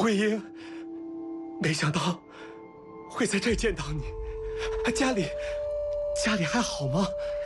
慧英，没想到会在这儿见到你。家里还好吗？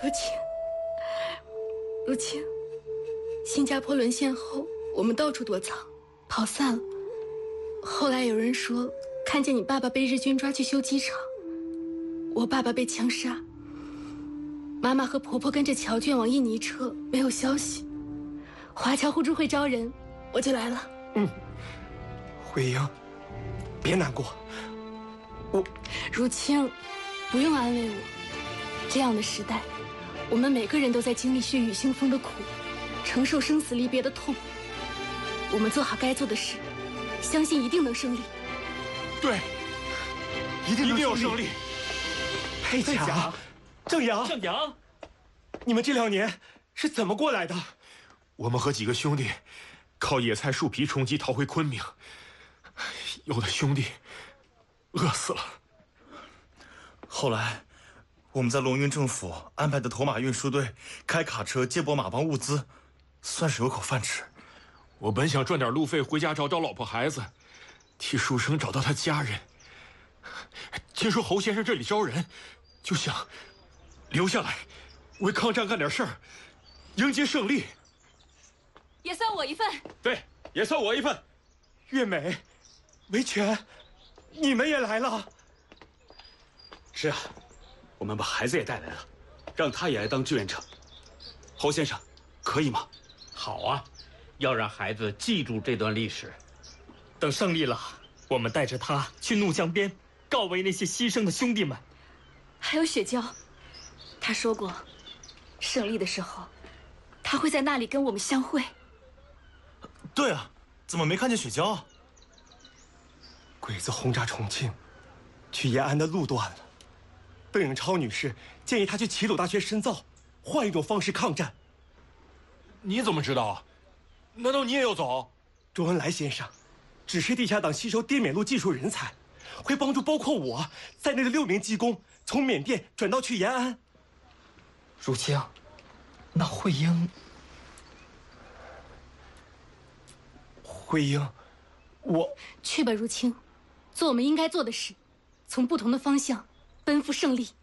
如清，新加坡沦陷后，我们到处躲藏，跑散了。后来有人说看见你爸爸被日军抓去修机场，我爸爸被枪杀，妈妈和婆婆跟着侨眷往印尼撤，没有消息。华侨互助会招人，我就来了。 慧英，别难过， 如清，不用安慰我。这样的时代，我们每个人都在经历血雨腥风的苦，承受生死离别的痛。我们做好该做的事，相信一定能胜利。 对，一定要胜利。佩甲、郑阳，你们这2年是怎么过来的？ 我们和几个兄弟靠野菜树皮充饥逃回昆明，有的兄弟饿死了。 后来，我们在龙云政府安排的头马运输队开卡车接驳马帮物资，算是有口饭吃。 我本想赚点路费回家找找老婆孩子，替书生找到他家人。听说侯先生这里招人，就想留下来为抗战干点事儿，迎接胜利。 也算我一份。 对，也算我一份。 月美、维权，你们也来了。 是啊，我们把孩子也带来了，让他也来当志愿者。侯先生，可以吗？ 好啊，要让孩子记住这段历史。等胜利了，我们带着他去怒江边，告慰那些牺牲的兄弟们。 还有雪娇，他说过，胜利的时候，他会在那里跟我们相会。 对啊，怎么没看见雪娇啊？ 鬼子轰炸重庆，去延安的路断了。邓颖超女士建议他去齐鲁大学深造，换一种方式抗战。 你怎么知道？难道你也要走？ 周恩来先生指示地下党吸收滇缅路技术人才，会帮助包括我在内的6名技工从缅甸转到去延安。 如清，那慧英， 我去吧，如清，做我们应该做的事，从不同的方向奔赴胜利。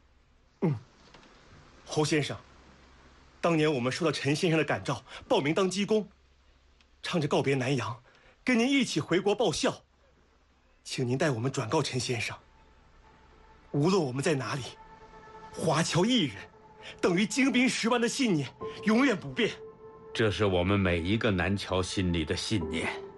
侯先生，当年我们受到陈先生的感召，报名当技工，唱着告别南洋，跟您一起回国报效，请您代我们转告陈先生，无论我们在哪里，华侨一人等于精兵10万的信念永远不变。 这是我们每一个南侨心里的信念。